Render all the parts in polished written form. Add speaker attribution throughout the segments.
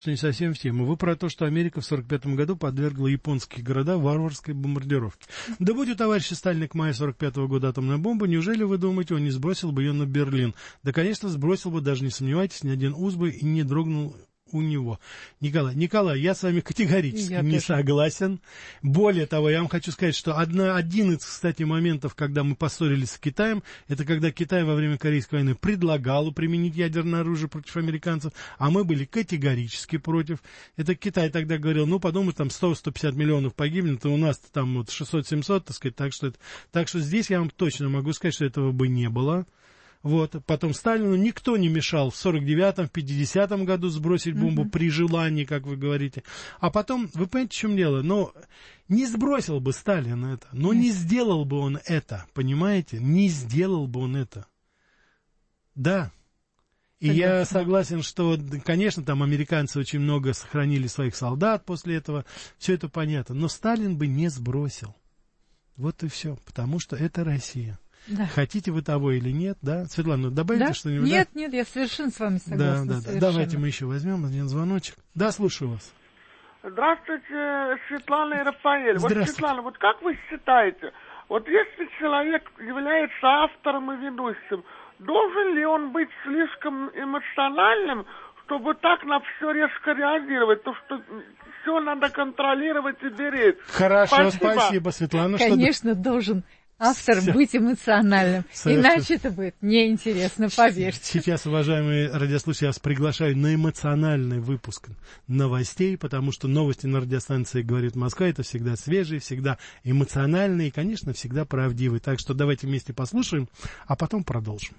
Speaker 1: Не совсем в тему. Вы про то, что Америка в 1945 году подвергла японские города варварской бомбардировке. Да будь у товарища Сталина к маю 1945 года атомная бомба, неужели вы думаете, он не сбросил бы ее на Берлин? Да, конечно, сбросил бы, даже не сомневайтесь, ни один уз бы и не дрогнул у него. Николай, я с вами категорически не согласен. Более того, я вам хочу сказать, что один из, кстати, моментов, когда мы поссорились с Китаем, это когда Китай во время Корейской войны предлагал применить ядерное оружие против американцев, а мы были категорически против. Это Китай тогда говорил, ну, подумай, там 100-150 миллионов погибнет, а у нас там вот 600-700, так сказать, так что здесь я вам точно могу сказать, что этого бы не было. Вот. Потом Сталину никто не мешал в 49-м, в 50-м году сбросить бомбу при желании, как вы говорите. А потом, вы понимаете, в чем дело? Но не сбросил бы Сталин это, но не сделал бы он это, понимаете? Не сделал бы он это. Да. И я согласен, что, конечно, там американцы очень много сохранили своих солдат после этого, все это понятно. Но Сталин бы не сбросил. Вот и все, потому что это Россия. Да. Хотите вы того или нет, да? Светлана, добавите что-нибудь?
Speaker 2: Нет, я совершенно с вами согласна.
Speaker 1: Да. Давайте мы еще возьмем один звоночек. Да, слушаю вас.
Speaker 3: Здравствуйте, Светлана и Рафаэль. Вот, Светлана, вот как вы считаете, вот если человек является автором и ведущим, должен ли он быть слишком эмоциональным, чтобы так на все резко реагировать? То, что все надо контролировать и беречь.
Speaker 1: Хорошо, спасибо Светлана.
Speaker 2: Конечно, должен автор быть эмоциональным, иначе это будет неинтересно, поверьте.
Speaker 1: Сейчас, уважаемые радиослушатели, я вас приглашаю на эмоциональный выпуск новостей, потому что новости на радиостанции «Говорит Москва» — это всегда свежие, всегда эмоциональные и, конечно, всегда правдивые. Так что давайте вместе послушаем, а потом продолжим.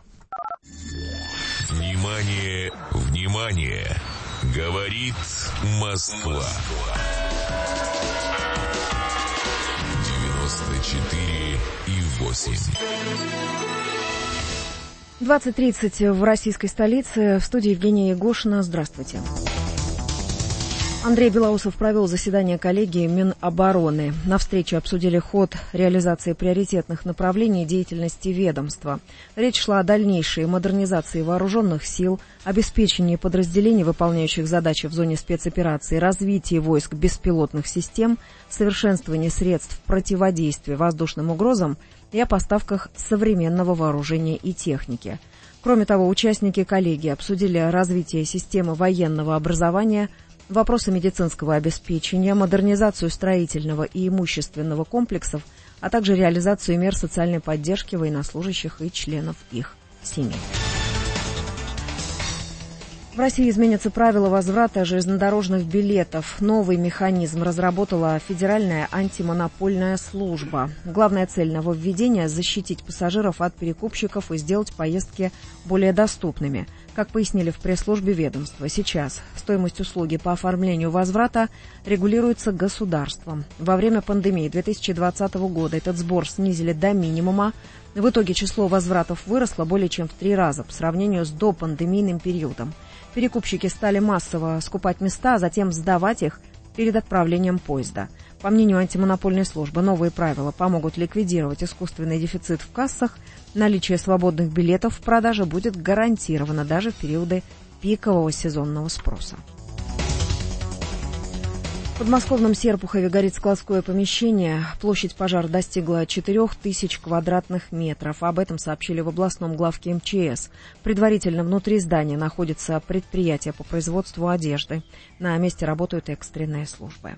Speaker 4: Внимание, внимание! Говорит Москва. 94,8.
Speaker 5: 20:30 в российской столице. В студии Евгения Егошина. Здравствуйте. Андрей Белоусов провел заседание коллегии Минобороны. На встрече обсудили ход реализации приоритетных направлений деятельности ведомства. Речь шла о дальнейшей модернизации вооруженных сил, обеспечении подразделений, выполняющих задачи в зоне спецоперации, развитии войск беспилотных систем, совершенствовании средств противодействия воздушным угрозам и о поставках современного вооружения и техники. Кроме того, участники коллегии обсудили развитие системы военного образования, вопросы медицинского обеспечения, модернизацию строительного и имущественного комплексов, а также реализацию мер социальной поддержки военнослужащих и членов их семей. В России изменятся правила возврата железнодорожных билетов. Новый механизм разработала Федеральная антимонопольная служба. Главная цель нововведения – защитить пассажиров от перекупщиков и сделать поездки более доступными. Как пояснили в пресс-службе ведомства, сейчас стоимость услуги по оформлению возврата регулируется государством. Во время пандемии 2020 года этот сбор снизили до минимума. В итоге число возвратов выросло более чем в 3 раза по сравнению с допандемийным периодом. Перекупщики стали массово скупать места, а затем сдавать их перед отправлением поезда. По мнению антимонопольной службы, новые правила помогут ликвидировать искусственный дефицит в кассах. Наличие свободных билетов в продаже будет гарантировано даже в периоды пикового сезонного спроса. В подмосковном Серпухове горит складское помещение. Площадь пожара достигла 4000 квадратных метров. Об этом сообщили в областном главке МЧС. Предварительно внутри здания находится предприятие по производству одежды. На месте работают экстренные службы.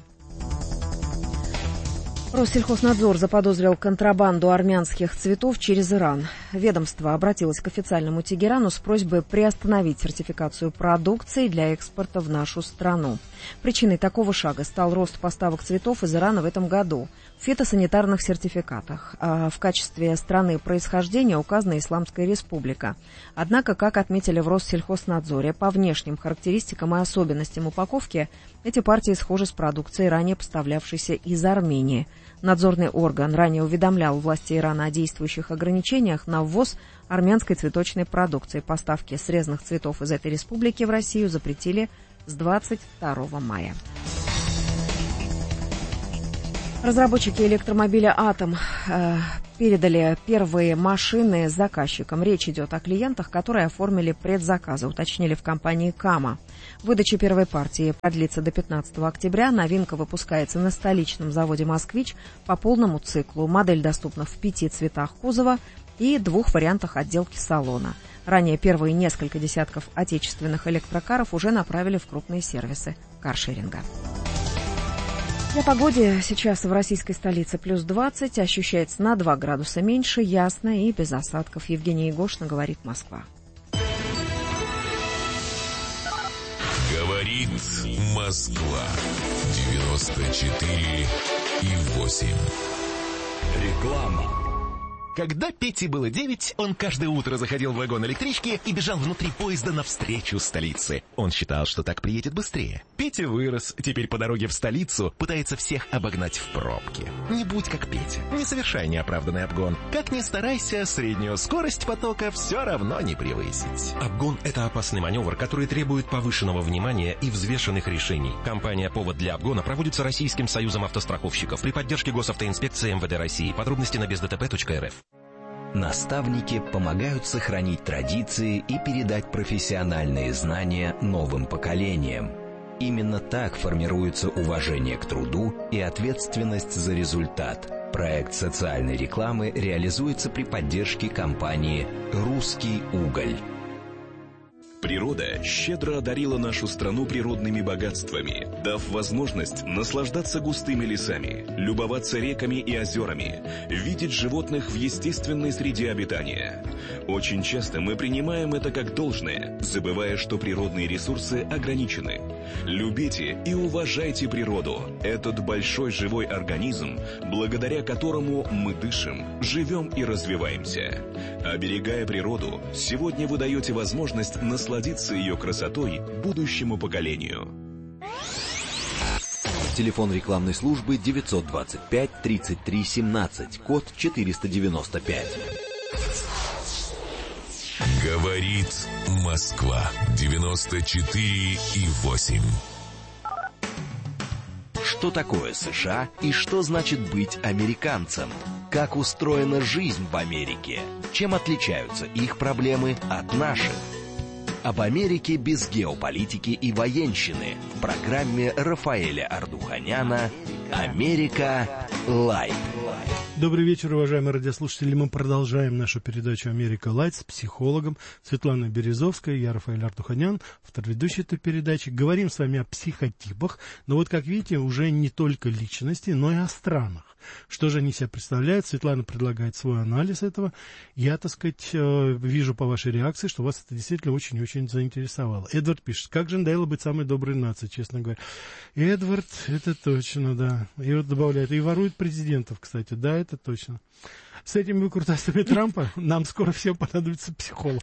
Speaker 5: Россельхознадзор заподозрил контрабанду армянских цветов через Иран. Ведомство обратилось к официальному Тегерану с просьбой приостановить сертификацию продукции для экспорта в нашу страну. Причиной такого шага стал рост поставок цветов из Ирана в этом году. В фитосанитарных сертификатах в качестве страны происхождения указана Исламская Республика. Однако, как отметили в Россельхознадзоре, по внешним характеристикам и особенностям упаковки эти партии схожи с продукцией, ранее поставлявшейся из Армении. Надзорный орган ранее уведомлял власти Ирана о действующих ограничениях на ввоз армянской цветочной продукции. Поставки срезанных цветов из этой республики в Россию запретили с 22 мая. Разработчики электромобиля «Атом» передали первые машины заказчикам. Речь идет о клиентах, которые оформили предзаказы, уточнили в компании «Кама». Выдача первой партии продлится до 15 октября. Новинка выпускается на столичном заводе «Москвич» по полному циклу. Модель доступна в 5 цветах кузова и 2 вариантах отделки салона. Ранее первые несколько десятков отечественных электрокаров уже направили в крупные сервисы каршеринга. О погоде. Сейчас в российской столице плюс 20, ощущается на 2 градуса меньше, ясно и без осадков. Евгения Егошина, говорит Москва.
Speaker 4: Говорит Москва. 94,8.
Speaker 6: Реклама. Когда Пете было 9, он каждое утро заходил в вагон электрички и бежал внутри поезда навстречу столице. Он считал, что так приедет быстрее. Петя вырос, теперь по дороге в столицу пытается всех обогнать в пробке. Не будь как Петя, не совершай неоправданный обгон. Как ни старайся, среднюю скорость потока все равно не превысить.
Speaker 7: Обгон – это опасный маневр, который требует повышенного внимания и взвешенных решений. Кампания «Повод для обгона» проводится Российским союзом автостраховщиков при поддержке Госавтоинспекции МВД России. Подробности на бездтп.рф.
Speaker 8: Наставники помогают сохранить традиции и передать профессиональные знания новым поколениям. Именно так формируется уважение к труду и ответственность за результат. Проект социальной рекламы реализуется при поддержке компании «Русский уголь».
Speaker 9: Природа щедро одарила нашу страну природными богатствами, дав возможность наслаждаться густыми лесами, любоваться реками и озерами, видеть животных в естественной среде обитания. Очень часто мы принимаем это как должное, забывая, что природные ресурсы ограничены. Любите и уважайте природу, этот большой живой организм, благодаря которому мы дышим, живем и развиваемся. Оберегая природу, сегодня вы даете возможность насладиться ее красотой будущему поколению.
Speaker 8: Телефон рекламной службы 925-33-17, код 495.
Speaker 4: Говорит Москва. 94,8.
Speaker 8: Что такое США и что значит быть американцем? Как устроена жизнь в Америке? Чем отличаются их проблемы от наших? Об Америке без геополитики и военщины в программе Рафаэля Ардуханяна «Америка Лайт».
Speaker 1: Добрый вечер, уважаемые радиослушатели. Мы продолжаем нашу передачу «Америка Лайт» с психологом Светланой Березовской. Я Рафаэль Ардуханян, автор ведущей этой передачи. Говорим с вами о психотипах, но вот, как видите, уже не только личности, но и о странах. Что же они себя представляют? Светлана предлагает свой анализ этого. Я, так сказать, вижу по вашей реакции, что вас это действительно очень-очень заинтересовало. Эдвард пишет: как же надоело быть самой доброй нацией, честно говоря. Эдвард, это точно, да. И вот добавляет, и ворует президентов, кстати, да, это точно. С этими выкрутасами Трампа нам скоро всем понадобится психолог.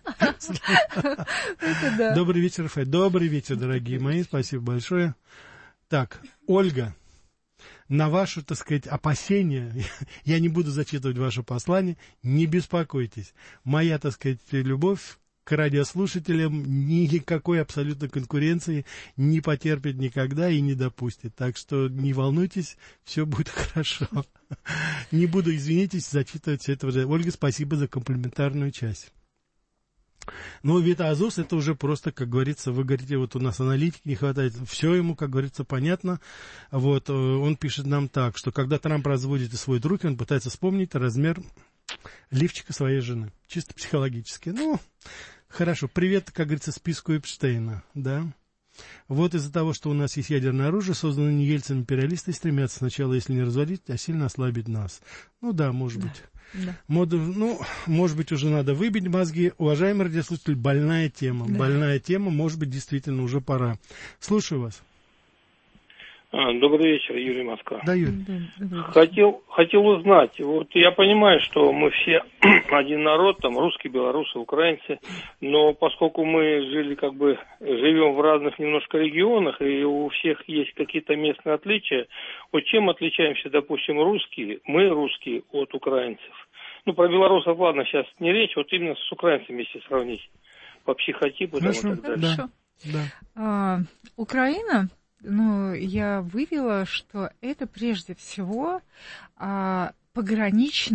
Speaker 1: Добрый вечер, Рафаэль. Добрый вечер, дорогие мои. Спасибо большое. Так, Ольга. На ваши, так сказать, опасения, я не буду зачитывать ваше послание, не беспокойтесь. Моя, так сказать, любовь к радиослушателям никакой абсолютно конкуренции не потерпит никогда и не допустит. Так что не волнуйтесь, все будет хорошо. Не буду, извинитесь, зачитывать все это. Ольга, спасибо за комплиментарную часть. Но Вита Азус, это уже просто, как говорится, вы говорите, вот у нас аналитики не хватает, все ему, как говорится, понятно. Вот, он пишет нам так, что когда Трамп разводит и сводит руки, он пытается вспомнить размер лифчика своей жены. Чисто психологически. Ну, хорошо. Привет, как говорится, списку Эпштейна, да. Вот из-за того, что у нас есть ядерное оружие, созданное не Ельцин, империалисты стремятся сначала, если не развалить, а сильно ослабить нас. Ну да, может быть. Да. Может быть, уже надо выбить мозги. Уважаемый радиослушатель, больная тема. Да. Больная тема, может быть, действительно уже пора. Слушаю вас.
Speaker 10: Добрый вечер, Юрий, Москва.
Speaker 1: Да, Юрий.
Speaker 10: Хотел узнать, вот я понимаю, что мы все один народ, там русские, белорусы, украинцы, но поскольку мы живем в разных немножко регионах, и у всех есть какие-то местные отличия, вот чем отличаемся, допустим, мы русские от украинцев? Ну, про белорусов, ладно, сейчас не речь, вот именно с украинцами, если сравнить, по психотипу.
Speaker 2: Хорошо, там, и так далее. Да. Украина... Ну, я вывела, что это прежде всего пограничный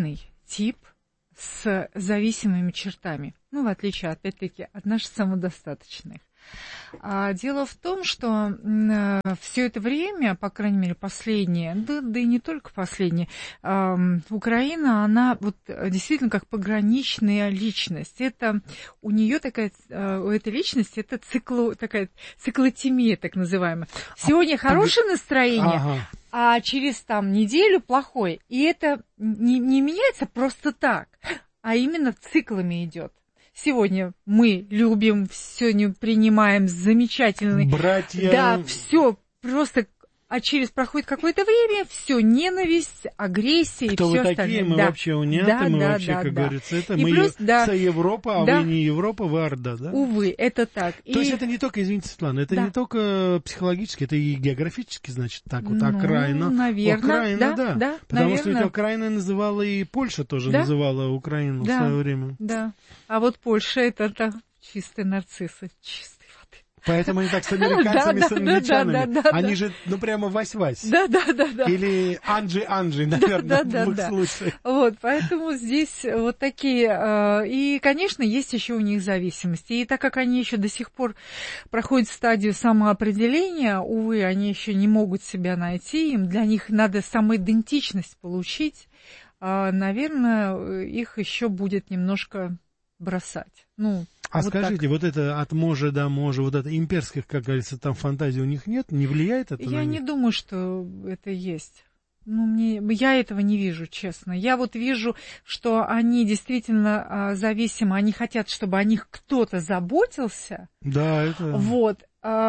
Speaker 2: тип с зависимыми чертами. Ну, в отличие, опять-таки, от наших самодостаточных. Дело в том, что все это время, по крайней мере, последнее, да и не только последнее, Украина, она вот действительно как пограничная личность. Это у нее такая, у этой личности, это такая циклотемия, так называемая. Сегодня хорошее настроение, а через там неделю плохое. И это не меняется просто так, а именно циклами идет. Сегодня мы любим, сегодня принимаем замечательный...
Speaker 1: Братья...
Speaker 2: Да, все просто... А через проходит какое-то время, все, ненависть, агрессия
Speaker 1: Кто
Speaker 2: и все
Speaker 1: вы
Speaker 2: остальное.
Speaker 1: такие? Мы вообще уняты, мы вообще, как говорится, это и мы плюс, Европа, а вы не Европа, вы Орда, да?
Speaker 2: Увы, это так.
Speaker 1: То есть это не только, извините, Светлана, это не только психологически, это и географически, значит, так вот, окраина.
Speaker 2: Наверное,
Speaker 1: да. Потому что ведь окраина называла и Польша тоже называла Украину в свое время.
Speaker 2: Да, а вот Польша это чистые нарциссы, чистые.
Speaker 1: Поэтому они так с американцами, с англичанами. Они же, прямо вась-вась.
Speaker 2: Да.
Speaker 1: Или Анджи, наверное, в их случае.
Speaker 2: Вот, поэтому здесь вот такие... И, конечно, есть еще у них зависимости. И так как они еще до сих пор проходят стадию самоопределения, увы, они еще не могут себя найти, им для них надо самоидентичность получить, наверное, их еще будет немножко бросать.
Speaker 1: А
Speaker 2: вот
Speaker 1: скажите,
Speaker 2: так.
Speaker 1: вот это от може до може, вот это имперских, как говорится, там фантазий у них нет? Не влияет это на них?
Speaker 2: Я не думаю, что это есть. Я этого не вижу, честно. Я вот вижу, что они действительно зависимы, они хотят, чтобы о них кто-то заботился.
Speaker 1: Да, это...
Speaker 2: Вот.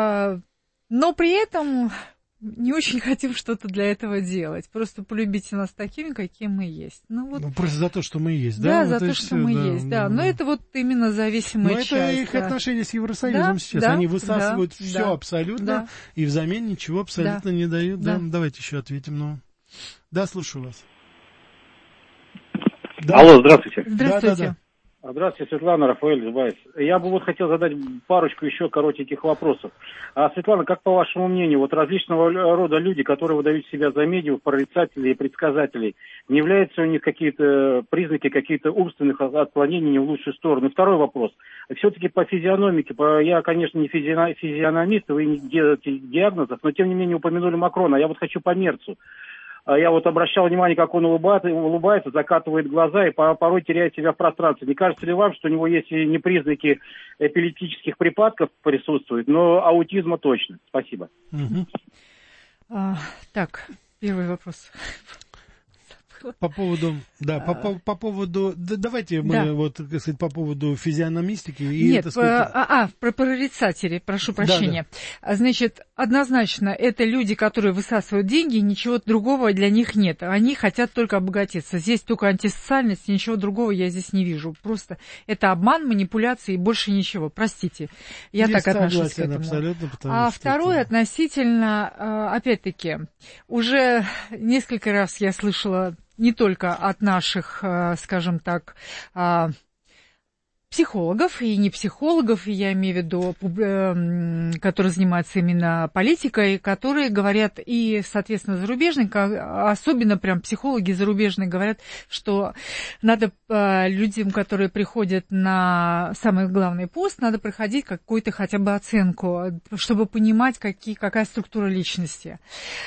Speaker 2: Но при этом... Не очень хотим что-то для этого делать. Просто полюбите нас такими, какие мы есть.
Speaker 1: Просто за то, что мы есть, да?
Speaker 2: Да, за то, что мы есть, да. Но это вот именно зависимая часть.
Speaker 1: Но это их отношения с Евросоюзом сейчас. Они высасывают все абсолютно, и взамен ничего абсолютно не дают. Да. Давайте еще ответим. Да, слушаю вас.
Speaker 11: Алло, здравствуйте.
Speaker 2: Здравствуйте.
Speaker 11: Здравствуйте, Светлана, Рафаэль Зубайс. Я бы хотел задать парочку еще коротеньких вопросов. Светлана, как по вашему мнению, вот различного рода люди, которые выдают себя за медиумов, прорицателей и предсказателей, не являются у них какие-то признаки, какие-то умственных отклонений не в лучшую сторону? И второй вопрос. Все-таки по физиономике, я, конечно, не физиономист, вы не делаете диагнозов, но тем не менее упомянули Макрона. Я вот хочу по Мерцу. Я вот обращал внимание, как он улыбается, закатывает глаза и порой теряет себя в пространстве. Не кажется ли вам, что у него есть не признаки эпилептических припадков присутствуют, но аутизма точно? Спасибо.
Speaker 2: Так, первый вопрос.
Speaker 1: По поводу, по поводу, давайте мы вот, так сказать, по поводу физиономистики. И,
Speaker 2: нет, про прорицателей, прошу прощения. Да. Значит, однозначно, это люди, которые высасывают деньги, ничего другого для них нет. Они хотят только обогатиться. Здесь только антисоциальность, ничего другого я здесь не вижу. Просто это обман, манипуляции и больше ничего. Простите, я так отношусь к этому.
Speaker 1: Абсолютно,
Speaker 2: второе, относительно, опять-таки, уже несколько раз я слышала не только от наших, скажем так, психологов и не психологов, я имею в виду, которые занимаются именно политикой, которые говорят и, соответственно, зарубежные, особенно прям психологи зарубежные говорят, что надо людям, которые приходят на самый главный пост, надо проходить какую-то хотя бы оценку, чтобы понимать, какая структура личности.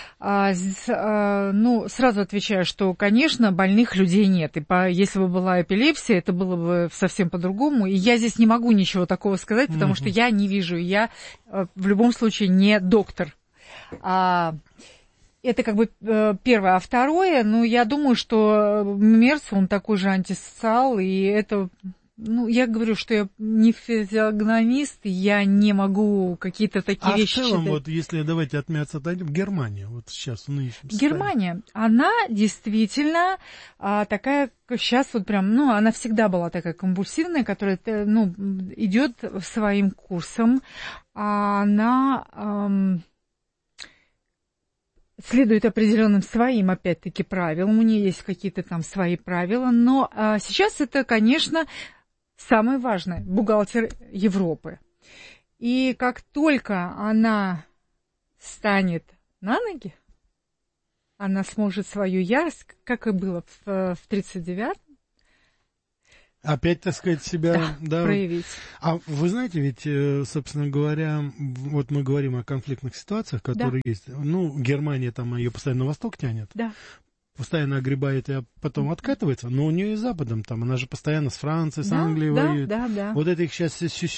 Speaker 2: Сразу отвечаю, что, конечно, больных людей нет. И если бы была эпилепсия, это было бы совсем по-другому. И я здесь не могу ничего такого сказать, потому что я не вижу. Я в любом случае не доктор. Это как бы первое. А второе, я думаю, что Мерц, он такой же антисоциал, и это... я говорю, что я не физиогномист, я не могу какие-то такие вещи
Speaker 1: в целом,
Speaker 2: читать.
Speaker 1: вот если давайте от Мерца отойдем, Германия, вот сейчас в нынешнем состоянии.
Speaker 2: Германия, она действительно такая, сейчас вот прям, она всегда была такая конвульсивная, которая, идет своим курсом, она... следует определенным своим, опять-таки, правилам, у нее есть какие-то там свои правила, но сейчас это, конечно, самое важное, бухгалтер Европы. И как только она станет на ноги, она сможет свою ярость, как и было в 1939-м,
Speaker 1: Опять, так сказать, себя
Speaker 2: проявить.
Speaker 1: А вы знаете, ведь, собственно говоря, вот мы говорим о конфликтных ситуациях, которые есть. Ну, Германия там ее постоянно на восток тянет.
Speaker 2: Да.
Speaker 1: Постоянно огребает и потом откатывается, но у нее и Западом там, она же постоянно с Францией, с Англией воюет.
Speaker 2: Да.
Speaker 1: Вот это их сейчас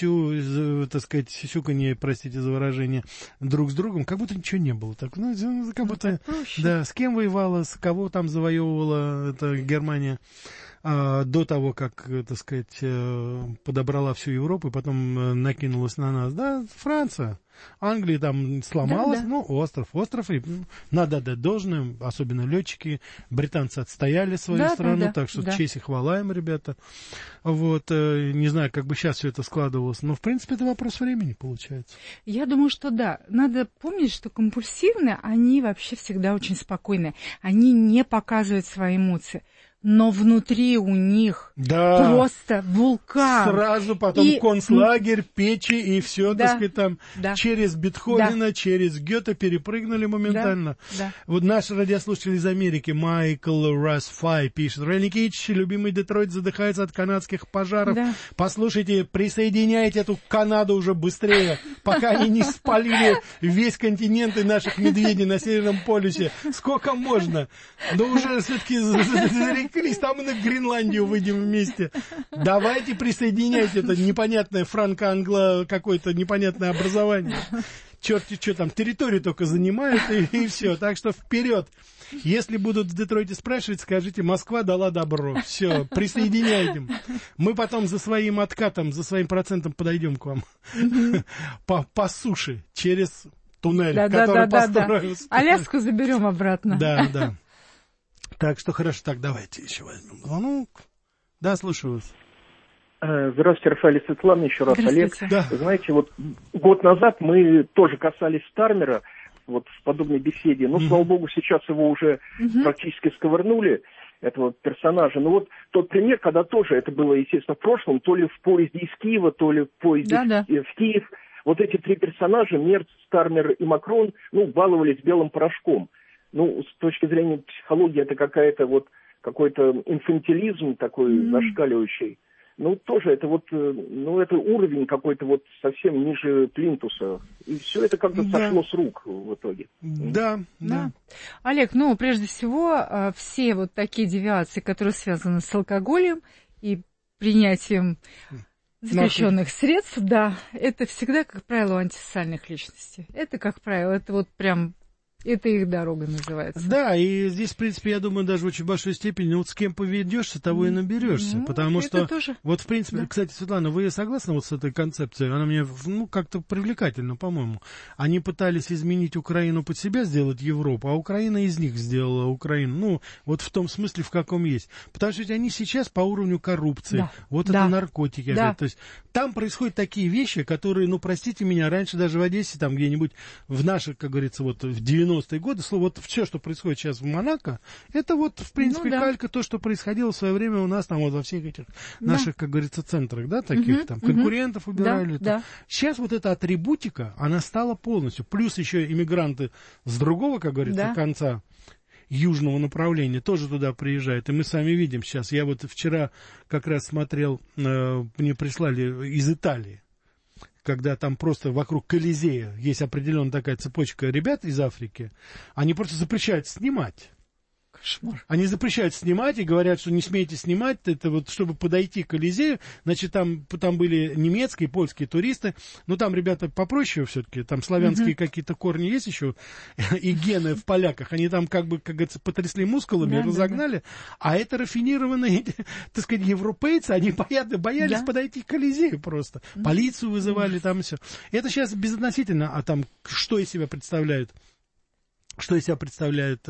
Speaker 1: сюсюканье, простите за выражение, друг с другом, как будто ничего не было. Так, ну, как будто, да, с кем воевала, с кого там завоевывала эта Германия до того, как, так сказать, подобрала всю Европу и потом накинулась на нас. Да, Франция. Англия там сломалась, остров, и надо отдать должное, особенно летчики, британцы отстояли свою страну, так что честь и хвала им, ребята. Вот, не знаю, как бы сейчас все это складывалось, но, в принципе, это вопрос времени, получается.
Speaker 2: Я думаю, что да. Надо помнить, что компульсивные, они вообще всегда очень спокойные. Они не показывают свои эмоции. Но внутри у них просто вулкан.
Speaker 1: Сразу потом концлагерь, печи и все, так сказать, там через Бетховена, через Гёте перепрыгнули моментально. Вот наш радиослушатель из Америки Майкл Расфай пишет: Рэй Никитич, любимый Детройт задыхается от канадских пожаров. Послушайте, присоединяйте эту Канаду уже быстрее, пока они не спалили весь континент и наших медведей на Северном полюсе. Сколько можно? Но уже все-таки там мы на Гренландию выйдем вместе. Давайте присоединяйте это непонятное франко-англо какое-то непонятное образование. Черти что там, территорию только занимают и все. Так что вперед. Если будут в Детройте спрашивать, скажите: Москва дала добро. Все, присоединяйте. Мы потом за своим откатом, за своим процентом подойдем к вам. По суше, через туннель, который построен.
Speaker 2: Аляску заберем обратно.
Speaker 1: Да. Так что хорошо, так, давайте еще возьмем звонок. Да, слушаю вас.
Speaker 12: Здравствуйте, Рафаэль и Светлана, еще раз Олег. Да. Знаете, вот год назад мы тоже касались Стармера вот в подобной беседе, но, слава богу, сейчас его уже практически сковырнули, этого персонажа. Ну вот тот пример, когда тоже, это было, естественно, в прошлом, то ли в поезде из Киева, то ли в поезде в Киев, вот эти три персонажа, Мерц, Стармер и Макрон, баловались белым порошком. С точки зрения психологии, это какой-то инфантилизм такой зашкаливающий. Тоже это это уровень какой-то совсем ниже плинтуса. И все это как-то сошло с рук в итоге.
Speaker 1: Да.
Speaker 2: Олег, прежде всего, все вот такие девиации, которые связаны с алкоголем и принятием запрещенных средств, это всегда, как правило, у антисоциальных личностей. Это, как правило, это это их дорога называется.
Speaker 1: Да, и здесь, в принципе, я думаю, даже в очень большой степени, с кем поведешься, того и наберешься. Потому что, тоже... в принципе, кстати, Светлана, вы согласны с этой концепцией? Она мне, как-то привлекательна, по-моему. Они пытались изменить Украину под себя, сделать Европу, а Украина из них сделала Украину. В том смысле, в каком есть. Потому что они сейчас по уровню коррупции, это наркотики. То есть там происходят такие вещи, которые, простите меня, раньше даже в Одессе, там где-нибудь в наших, как говорится, в 90-е годы, все, что происходит сейчас в Монако, это в принципе, калька то, что происходило в свое время у нас там во всех этих наших, как говорится, центрах, таких там конкурентов убирали. Сейчас эта атрибутика, она стала полностью. Плюс еще иммигранты с другого, как говорится, конца южного направления тоже туда приезжают. И мы сами видим сейчас. Я вчера как раз смотрел, мне прислали из Италии, когда там просто вокруг Колизея есть определенная такая цепочка ребят из Африки, они просто запрещают снимать.
Speaker 2: Кошмар.
Speaker 1: Они запрещают снимать и говорят, что не смейте снимать, это чтобы подойти к Колизею, значит, там были немецкие, польские туристы, но там ребята попроще все-таки, там славянские какие-то корни есть еще, и гены в поляках, они там как говорится, потрясли мускулами, разогнали, а это рафинированные, так сказать, европейцы, они боялись подойти к Колизею просто, полицию вызывали, там все. Это сейчас безотносительно, а там что из себя представляют? Что из себя представляет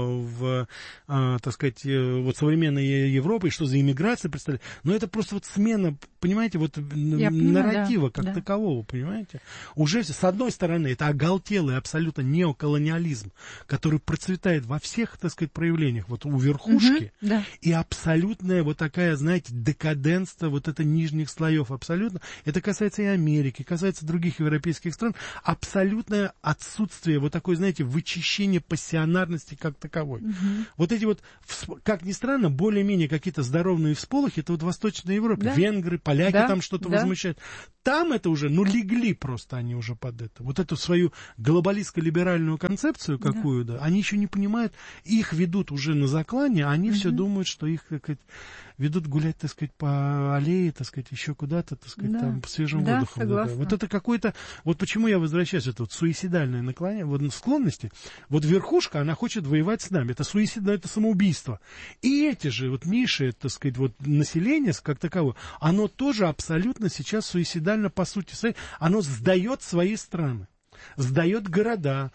Speaker 1: так сказать, современная Европа, и что за иммиграция представляет. Но это просто смена, понимаете, нарратива как такового, понимаете. Уже с одной стороны, это оголтелый абсолютно неоколониализм, который процветает во всех, так сказать, проявлениях, у верхушки, и абсолютная такая, знаете, декаденство это нижних слоев абсолютно. Это касается и Америки, касается других европейских стран. Абсолютное отсутствие такой, знаете, вычищения ощущения пассионарности как таковой. Вот эти вот, как ни странно, более-менее какие-то здоровые всполохи, это вот в Восточной Европе. Венгры, поляки там что-то возмущают. Там это уже, легли просто они уже под это. Вот эту свою глобалистско-либеральную концепцию какую, они еще не понимают, их ведут уже на заклане, а они все думают, что их, как сказать, ведут гулять, так сказать, по аллее, так сказать, еще куда-то, так сказать, там, по свежим воздухом. Вот это какой-то, вот почему я возвращаюсь, это вот суицидальное наклонение, вот склонности, вот верхушка, она хочет воевать с нами, это суицидное, это самоубийство. И эти же, вот низшее, так сказать, вот население, как таковое, оно тоже абсолютно сейчас суицидально, по сути, оно сдает свои страны, сдает города.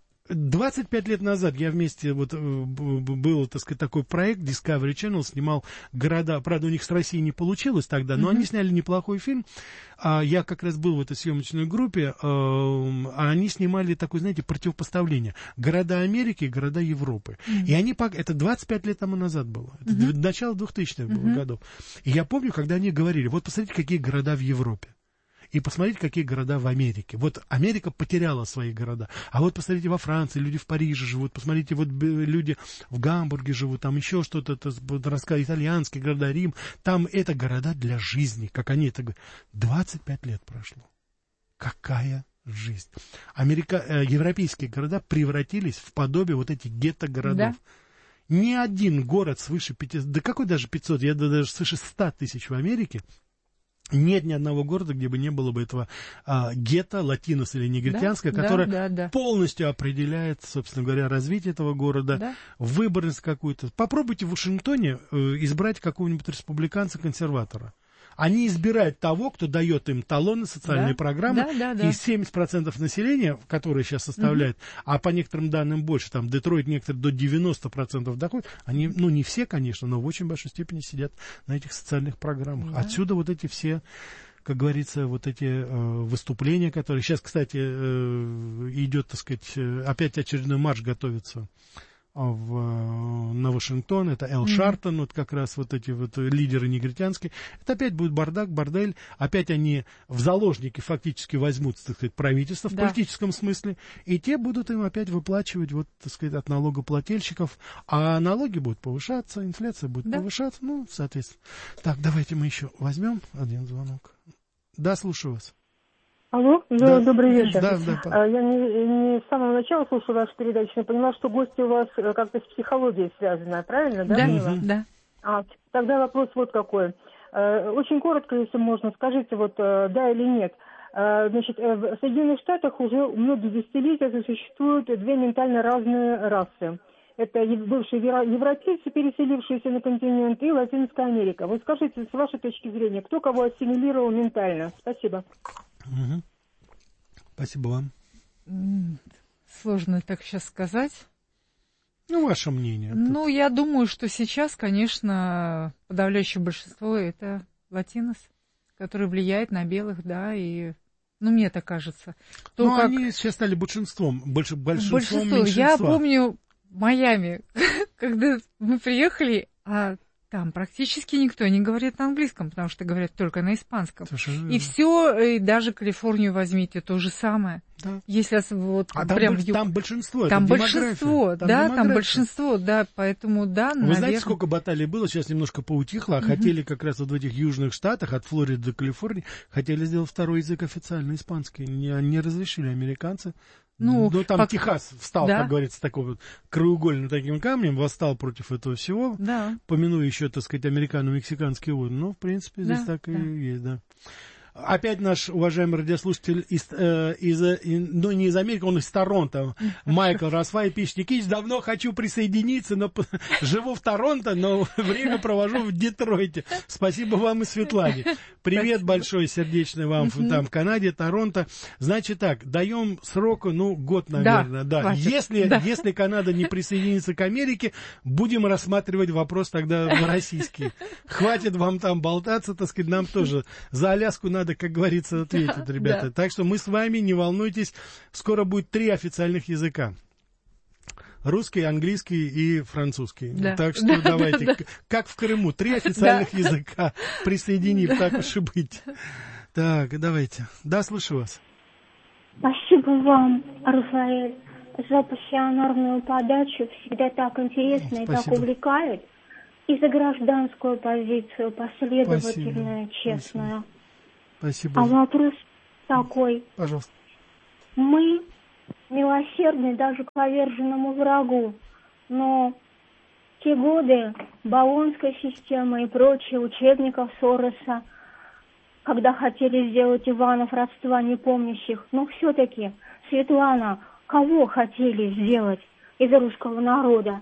Speaker 1: 25 лет назад я вместе, вот, был, так сказать, такой проект, Discovery Channel снимал города, правда, у них с Россией не получилось тогда, но они сняли неплохой фильм, я как раз был в этой съемочной группе, они снимали такое, знаете, противопоставление, города Америки и города Европы, и они, это 25 лет тому назад было, это начало 2000-х годов, и я помню, когда они говорили, вот посмотрите, какие города в Европе. И посмотрите, какие города в Америке. Вот Америка потеряла свои города. А вот посмотрите, во Франции люди в Париже живут. Посмотрите, вот люди в Гамбурге живут. Там еще что-то, итальянские города, Рим. Там это города для жизни, как они это говорят. 25 лет прошло. Какая жизнь. Европейские города превратились в подобие вот этих гетто-городов. Да. Ни один город свыше 500, да какой даже 500, я даже свыше 100 тысяч в Америке, нет ни одного города, где бы не было бы этого гетто, латинос или негритянское, которое полностью определяет, собственно говоря, развитие этого города, выборность какую-то. Попробуйте в Вашингтоне избрать какого-нибудь республиканца-консерватора. Они избирают того, кто дает им талоны, социальные программы, и 70% населения, которое сейчас составляет, а по некоторым данным больше, там Детройт некоторые до 90% доходят, они, не все, конечно, но в очень большой степени сидят на этих социальных программах. Отсюда вот эти все, как говорится, вот эти выступления, которые... Сейчас, кстати, идет, так сказать, опять очередной марш готовится на Вашингтон, это Эл Шартон, вот как раз вот эти вот лидеры негритянские, это опять будет бардак, бордель, опять они в заложники фактически возьмут, так сказать, правительство в политическом смысле, и те будут им опять выплачивать, вот, так сказать, от налогоплательщиков, а налоги будут повышаться, инфляция будет повышаться, соответственно. Так, давайте мы еще возьмем один звонок. Да, слушаю вас.
Speaker 13: Алло, добрый вечер.
Speaker 1: Да.
Speaker 13: Я не с самого начала слушала вашу передачу, но поняла, что гости у вас как-то с психологией связаны, правильно?
Speaker 2: Да.
Speaker 13: Тогда вопрос вот какой. Очень коротко, если можно, скажите, вот да или нет. Значит, в Соединенных Штатах уже многие десятилетия существуют две ментально разные расы. Это бывшие европейцы, переселившиеся на континент, и Латинская Америка. Вот скажите, с вашей точки зрения, кто кого ассимилировал ментально? Спасибо.
Speaker 1: Спасибо вам.
Speaker 2: Сложно так сейчас сказать.
Speaker 1: Ваше мнение.
Speaker 2: Я думаю, что сейчас, конечно, подавляющее большинство это латинос, который влияет на белых, и... мне так кажется.
Speaker 1: Они сейчас стали большинством. Большинством меньшинства.
Speaker 2: Я помню Майами, когда мы приехали, там практически никто не говорит на английском, потому что говорят только на испанском. И все, и даже Калифорнию возьмите, то же самое.
Speaker 1: Да.
Speaker 2: Если
Speaker 1: там большинство,
Speaker 2: там большинство, поэтому, наверное.
Speaker 1: Вы знаете, сколько баталий было, сейчас немножко поутихло, хотели как раз вот в этих южных штатах, от Флориды до Калифорнии, хотели сделать второй язык официально, испанский, не разрешили американцы. Там Техас встал, как говорится, такой вот краеугольным таким камнем, восстал против этого всего, помянуя еще, так сказать, американо-мексиканский войны. В принципе, здесь так и есть, Опять наш уважаемый радиослушатель не из Америки, он из Торонто, Майкл Расфай пишет: Никитич, давно хочу присоединиться, но живу в Торонто, но время провожу в Детройте. Спасибо вам и Светлане. Привет большой, сердечный вам там в Канаде, Торонто. Значит так, даем сроку, год, наверное. Да. Если Канада не присоединится к Америке, будем рассматривать вопрос тогда российский. Хватит вам там болтаться, так сказать, нам тоже за Аляску надо, как говорится, ответить, ребята. Так что мы с вами, не волнуйтесь, скоро будет 3 официальных языка. Русский, английский и французский. Так что давайте, как в Крыму, 3 официальных языка присоединив, так уж и быть. Так, давайте. Да, слышу вас.
Speaker 14: Спасибо вам, Рафаэль. за пассионарную подачу. Всегда так интересно и так увлекает. И за гражданскую позицию, последовательную, честную.
Speaker 1: Спасибо.
Speaker 14: А вопрос такой.
Speaker 1: Пожалуйста.
Speaker 14: Мы милосердны даже к поверженному врагу, но те годы Болонской системы и прочие учебников Сороса, когда хотели сделать Иванов родства непомнящих, но все-таки, Светлана, кого хотели сделать из русского народа?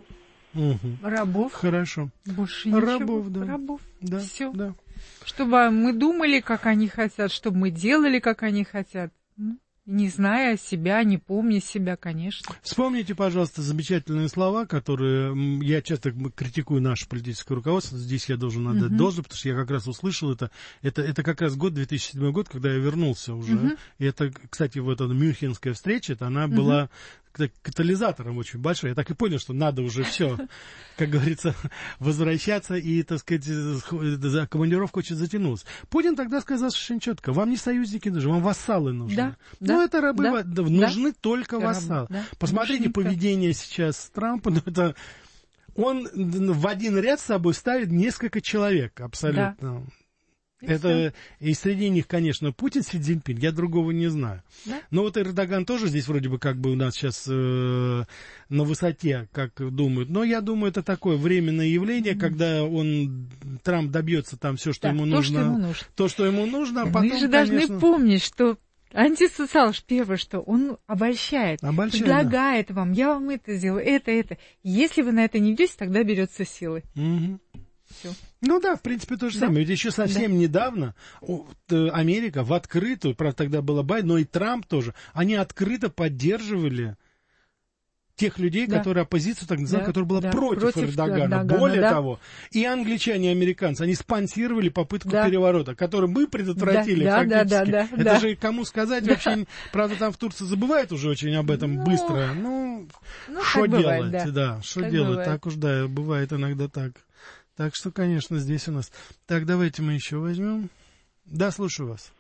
Speaker 2: Рабов.
Speaker 1: Хорошо.
Speaker 2: Больше ничего.
Speaker 1: Рабов, да.
Speaker 2: Рабов.
Speaker 1: Да.
Speaker 2: Все.
Speaker 1: Да.
Speaker 2: Чтобы мы думали, как они хотят, чтобы мы делали, как они хотят. Не зная себя, не помня себя, конечно.
Speaker 1: Вспомните, пожалуйста, замечательные слова, которые я часто критикую наше политическое руководство. Здесь я должен отдать должное, потому что я как раз услышал это. Это как раз год, 2007 год, когда я вернулся уже. И это, кстати, вот эта мюнхенская встреча, она была катализатором очень большой. Я так и понял, что надо уже все, как говорится, возвращаться, и, так сказать, командировка очень затянулась. Путин тогда сказал совершенно четко: вам не союзники нужны, вам вассалы нужны.
Speaker 2: Да,
Speaker 1: ну, это рабы, нужны только вассалы.
Speaker 2: Да,
Speaker 1: посмотрите поведение сейчас Трампа, это он в один ряд с собой ставит несколько человек абсолютно. Да. Это и среди них, конечно, Путин, Си Цзиньпин, я другого не знаю. Да? Но вот Эрдоган тоже здесь вроде бы как бы у нас сейчас на высоте, как думают. Но я думаю, это такое временное явление, когда Трамп добьется там все, что ему нужно. То, что ему нужно. А потом,
Speaker 2: мы же должны помнить, что антисоциал, первое, что он обольщает, предлагает вам, я вам это сделаю, это. Если вы на это не идете, тогда берется силой. Все.
Speaker 1: Ну да, в принципе, то же самое. Ведь еще совсем недавно Америка в открытую, правда, тогда была Байден, но и Трамп тоже, они открыто поддерживали тех людей, которые оппозицию, так называемую, которая была против Эрдогана. Более того, и англичане, и американцы, они спонсировали попытку переворота, который мы предотвратили фактически. Это же кому сказать вообще, правда, там в Турции забывают уже очень об этом быстро. Что делать? Да, что делать? Так уж, да, бывает иногда так. Так что, конечно, здесь у нас... Так, давайте мы еще возьмем. Да, слушаю вас.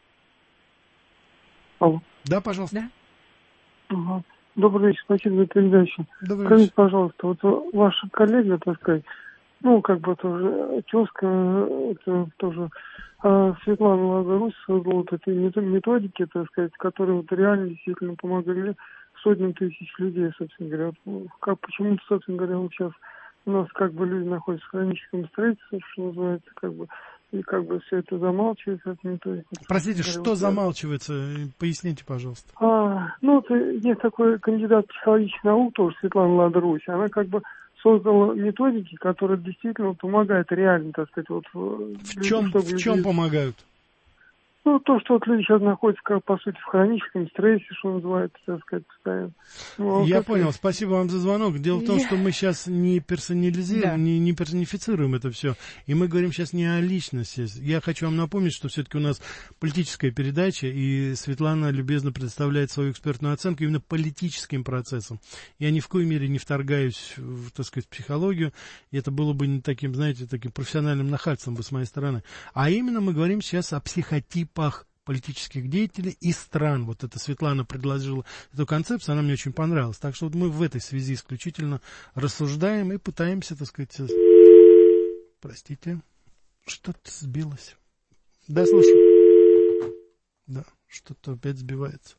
Speaker 15: Алло.
Speaker 1: Да, пожалуйста.
Speaker 15: Да. Ага. Добрый вечер, спасибо за передачу. Скажите, пожалуйста, вот ваша коллега, так сказать, ну, как бы тоже тезка, это тоже Светлана Лагорус создала вот эти методики, так сказать, которые вот реально действительно помогали сотням тысяч людей, собственно говоря. Как почему-то, собственно говоря, вот сейчас у нас как бы люди находятся в хроническом строительстве, что называется, как бы, и как бы все это замалчивается.
Speaker 1: Простите, что замалчивается? Поясните, пожалуйста.
Speaker 15: Есть такой кандидат психологических наук, тоже Светлана Ладрусь. Она как бы создала методики, которые действительно помогают реально, так сказать. Вот,
Speaker 1: в чем помогают?
Speaker 15: Ну, то, что вот люди сейчас находятся, как, по сути, в хроническом стрессе, что называется, так сказать, постоянно.
Speaker 1: Я понял, спасибо вам за звонок. Дело в том, что мы сейчас не персонализируем, не персонифицируем это все, и мы говорим сейчас не о личности. Я хочу вам напомнить, что все-таки у нас политическая передача, и Светлана любезно предоставляет свою экспертную оценку именно политическим процессам. Я ни в коей мере не вторгаюсь в, так сказать, психологию, и это было бы не таким, знаете, таким профессиональным нахальством бы с моей стороны. А именно мы говорим сейчас о психотипах политических деятелей и стран. Вот это Светлана предложила эту концепцию, она мне очень понравилась. Так что вот мы в этой связи исключительно рассуждаем и пытаемся, так сказать... Простите, что-то сбилось. Да, слушаю. Да, что-то опять сбивается.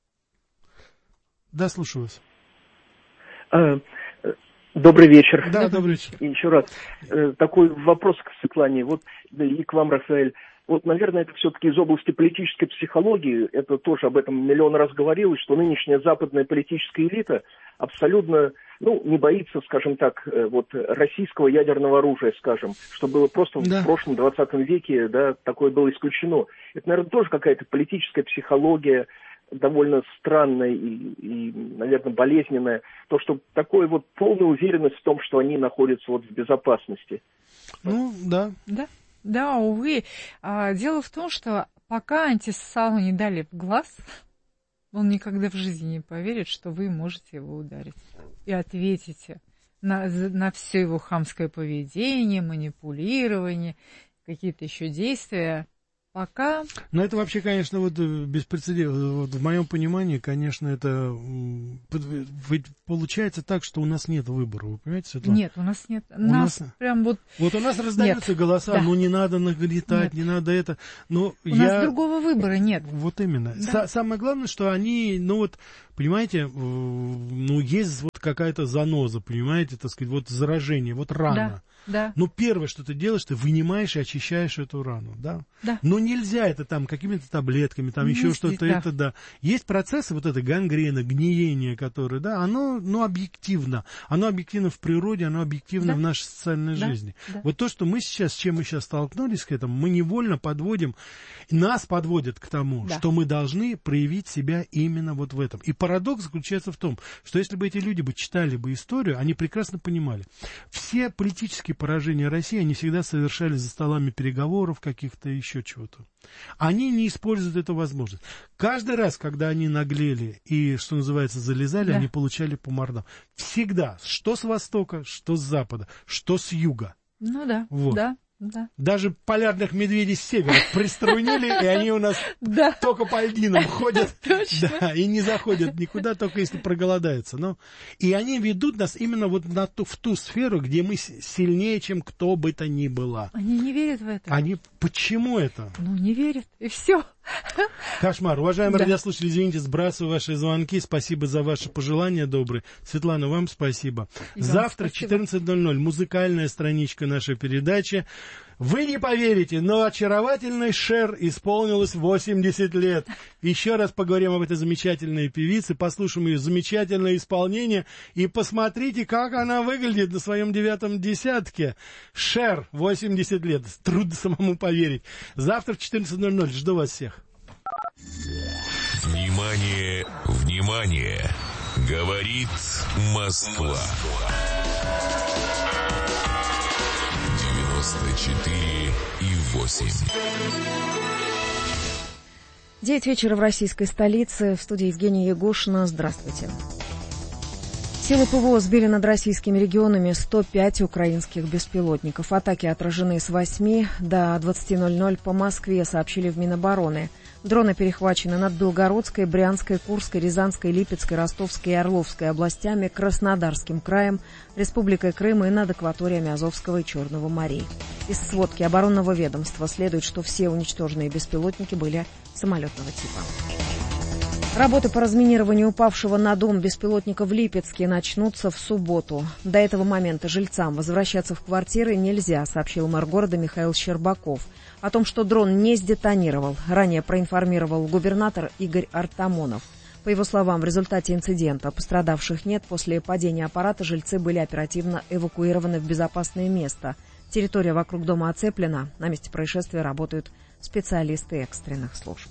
Speaker 1: Да, слушаю вас.
Speaker 12: Добрый вечер.
Speaker 1: Да, добрый вечер.
Speaker 12: И еще раз такой вопрос к Светлане, вот и к вам, Рафаэль. Вот, наверное, это все-таки из области политической психологии, это тоже об этом миллион раз говорилось, что нынешняя западная политическая элита абсолютно, не боится, скажем так, вот российского ядерного оружия, скажем, что было просто в прошлом 20 веке, да, такое было исключено. Это, наверное, тоже какая-то политическая психология, довольно странная и, наверное, болезненная, то, что такое вот полная уверенность в том, что они находятся вот в безопасности.
Speaker 2: Да, увы. Дело в том, что пока антисоциалу не дали в глаз, он никогда в жизни не поверит, что вы можете его ударить. И ответите на все его хамское поведение, манипулирование, какие-то еще действия. пока...
Speaker 1: Но это вообще, конечно, вот беспрецедентно. Вот в моем понимании, конечно, это получается так, что у нас нет выбора. Вы понимаете, Светлана?
Speaker 2: Нет, у нас нет. Нас прям вот...
Speaker 1: Вот у нас раздаются голоса, да. Ну не надо нагнетать, не надо это. Но
Speaker 2: у нас другого выбора нет.
Speaker 1: Вот именно. Да. Самое главное, что они, ну вот, понимаете, ну есть вот какая-то заноза, понимаете, так сказать, вот заражение, вот рана.
Speaker 2: Да.
Speaker 1: Ну, первое, что ты делаешь, ты вынимаешь и очищаешь эту рану, да?
Speaker 2: Да.
Speaker 1: Но нельзя это там какими-то таблетками, там еще что-то, это, да. Есть процессы, вот это гангрена, гниение, которое, да, оно, ну, объективно. Оно объективно в природе, оно объективно в нашей социальной жизни.
Speaker 2: Да.
Speaker 1: Вот то, что мы сейчас, с чем мы сейчас столкнулись к этому, мы невольно подводим, нас подводят к тому, что мы должны проявить себя именно вот в этом. И парадокс заключается в том, что если бы эти люди бы читали бы историю, они прекрасно понимали. Все политические поражения России, они всегда совершались за столами переговоров, каких-то еще чего-то. Они не используют эту возможность. Каждый раз, когда они наглели и, что называется, залезали, они получали по мордам. Всегда. Что с востока, что с запада, что с юга.
Speaker 2: Ну да,
Speaker 1: вот.
Speaker 2: Да.
Speaker 1: Даже полярных медведей с севера приструнили, и они у нас только по льдинам ходят, и не заходят никуда, только если проголодаются. Но... И они ведут нас именно вот в ту сферу, где мы сильнее, чем кто бы то ни было.
Speaker 2: Они не верят в это.
Speaker 1: Почему это?
Speaker 2: Ну, не верят, и все.
Speaker 1: Кошмар. Уважаемые радиослушатели, извините, сбрасываю ваши звонки. Спасибо за ваши пожелания добрые. Светлана, вам спасибо. Завтра 14:00 музыкальная страничка нашей передачи. Вы не поверите, но очаровательной Шер исполнилось 80 лет. Еще раз поговорим об этой замечательной певице, послушаем ее замечательное исполнение и посмотрите, как она выглядит на своем 9-м десятке. Шер, 80 лет. Трудно самому поверить. Завтра в 14:00. Жду вас всех.
Speaker 4: Внимание, внимание! Говорит Москва. 94,8.
Speaker 5: 9 вечера в российской столице. В студии Евгения Егошина. Здравствуйте. Силы ПВО сбили над российскими регионами 105 украинских беспилотников. Атаки отражены с 8 до 20:00 по Москве, сообщили в Минобороны. Дроны перехвачены над Белгородской, Брянской, Курской, Рязанской, Липецкой, Ростовской и Орловской областями, Краснодарским краем, Республикой Крым и над акваториями Азовского и Черного морей. Из сводки оборонного ведомства следует, что все уничтоженные беспилотники были самолетного типа. Работы по разминированию упавшего на дом беспилотника в Липецке начнутся в субботу. До этого момента жильцам возвращаться в квартиры нельзя, сообщил мэр города Михаил Щербаков. О том, что дрон не сдетонировал, ранее проинформировал губернатор Игорь Артамонов. По его словам, в результате инцидента пострадавших нет. После падения аппарата жильцы были оперативно эвакуированы в безопасное место. Территория вокруг дома оцеплена. На месте происшествия работают специалисты экстренных служб.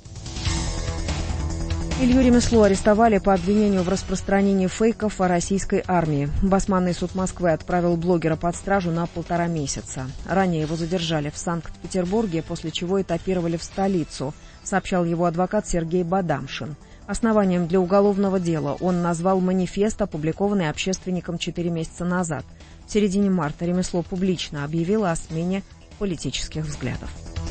Speaker 5: Илью Ремесло арестовали по обвинению в распространении фейков о российской армии. Басманный суд Москвы отправил блогера под стражу на 1,5 месяца. Ранее его задержали в Санкт-Петербурге, после чего этапировали в столицу, сообщал его адвокат Сергей Бадамшин. Основанием для уголовного дела он назвал манифест, опубликованный общественником 4 месяца назад. В середине марта Ремесло публично объявило о смене политических взглядов.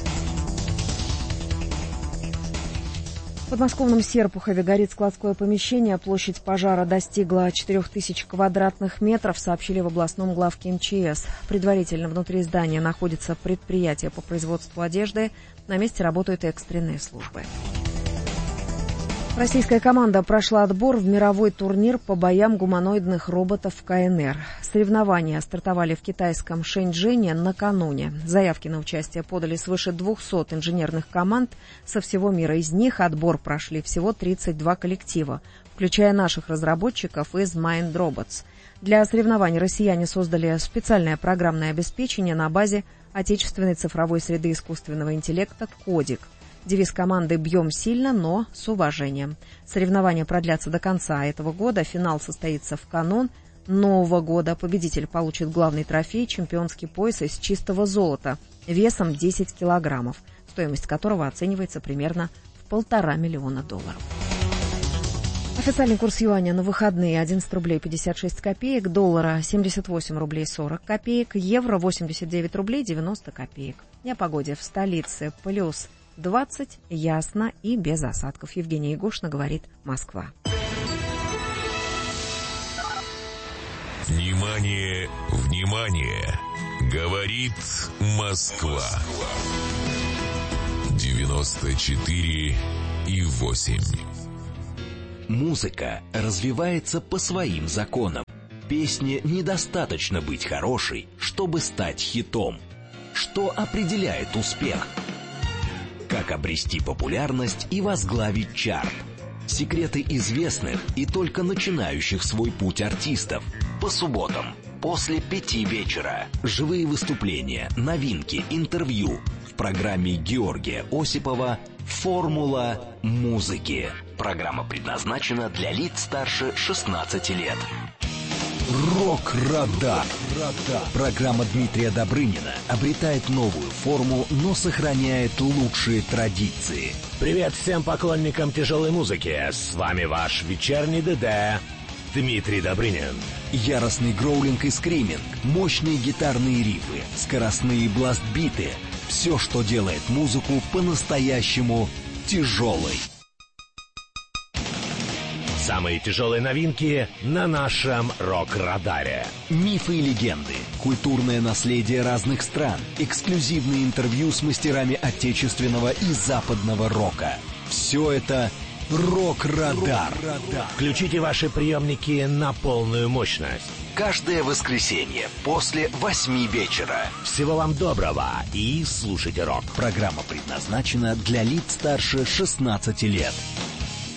Speaker 5: В подмосковном Серпухове горит складское помещение. Площадь пожара достигла 4000 квадратных метров, сообщили в областном главке МЧС. Предварительно внутри здания находится предприятие по производству одежды. На месте работают экстренные службы. Российская команда прошла отбор в мировой турнир по боям гуманоидных роботов КНР. Соревнования стартовали в китайском Шэньчжэне накануне. Заявки на участие подали свыше 200 инженерных команд со всего мира. Из них отбор прошли всего 32 коллектива, включая наших разработчиков из Mind Robots. Для соревнований россияне создали специальное программное обеспечение на базе отечественной цифровой среды искусственного интеллекта «Кодик». Девиз команды «Бьем сильно, но с уважением». Соревнования продлятся до конца этого года. Финал состоится в канун Нового года. Победитель получит главный трофей — чемпионский пояс из чистого золота весом 10 килограммов, стоимость которого оценивается примерно в $1,5 миллиона. Официальный курс юаня на выходные — 11 рублей 56 копеек, доллара 78 рублей 40 копеек, евро 89 рублей 90 копеек. И о погоде в столице: плюс 20, ясно и без осадков. Евгения Егошина говорит «Москва».
Speaker 4: Внимание, внимание! Говорит Москва. 94,8.
Speaker 8: Музыка развивается по своим законам. Песне недостаточно быть хорошей, чтобы стать хитом. Что определяет успех? Как обрести популярность и возглавить чарт? Секреты известных и только начинающих свой путь артистов. По субботам после 5 вечера. Живые выступления, новинки, интервью. В программе Георгия Осипова «Формула музыки». Программа предназначена для лиц старше 16 лет. Рок-радар. Программа Дмитрия Добрынина обретает новую форму, но сохраняет лучшие традиции.
Speaker 16: Привет всем поклонникам тяжелой музыки. С вами ваш вечерний ДД Дмитрий Добрынин.
Speaker 8: Яростный гроулинг и скриминг, мощные гитарные рифы, скоростные бластбиты. Все, что делает музыку по-настоящему тяжелой.
Speaker 16: Самые тяжелые новинки на нашем рок-радаре.
Speaker 8: Мифы и легенды, культурное наследие разных стран, эксклюзивные интервью с мастерами отечественного и западного рока. Все это «Рок-радар».
Speaker 16: Включите ваши приемники на полную мощность.
Speaker 8: Каждое воскресенье после 8 вечера.
Speaker 16: Всего вам доброго и слушайте рок.
Speaker 8: Программа предназначена для лиц старше 16 лет.